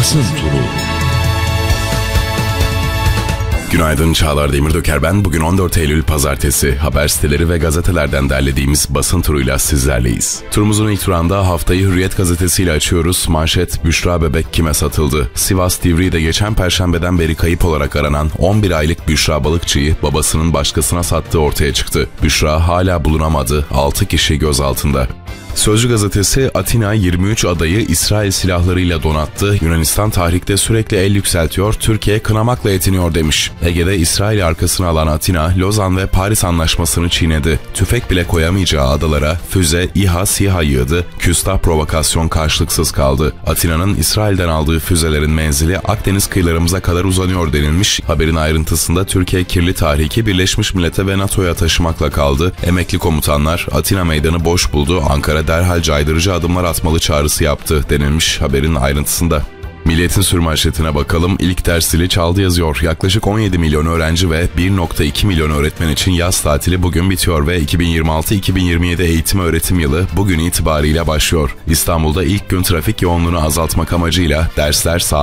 Basın Turu. Günaydın, Çağlar Demirtöker ben. Bugün 14 Eylül Pazartesi. Haber siteleri ve gazetelerden derlediğimiz basın turuyla sizlerleyiz. Turumuzun ilk turanda haftayı Hürriyet gazetesiyle açıyoruz. Manşet: Büşra bebek kime satıldı? Sivas Divriği'de geçen perşembeden beri kayıp olarak aranan 11 aylık Büşra Balıkçı'yı babasının başkasına sattığı ortaya çıktı. Büşra hala bulunamadı. 6 kişi gözaltında. Sözcü gazetesi: Atina 23 adayı İsrail silahlarıyla donattı. Yunanistan tahrikte sürekli el yükseltiyor, Türkiye kınamakla yetiniyor demiş. Ege'de İsrail arkasına alan Atina, Lozan ve Paris anlaşmasını çiğnedi. Tüfek bile koyamayacağı adalara füze, İHA, SİHA yığdı. Küstah provokasyon karşılıksız kaldı. Atina'nın İsrail'den aldığı füzelerin menzili Akdeniz kıyılarımıza kadar uzanıyor denilmiş. Haberin ayrıntısında Türkiye kirli tahriki Birleşmiş Millet'e ve NATO'ya taşımakla kaldı. Emekli komutanlar Atina meydanı boş buldu. Ankara derhal caydırıcı adımlar atmalı çağrısı yaptı denilmiş haberin ayrıntısında. Milliyet'in sürmanşetine bakalım. İlk ders zili çaldı yazıyor. Yaklaşık 17 milyon öğrenci ve 1,2 milyon öğretmen için yaz tatili bugün bitiyor ve 2026-2027 eğitim öğretim yılı bugün itibariyle başlıyor. İstanbul'da ilk gün trafik yoğunluğunu azaltmak amacıyla dersler saat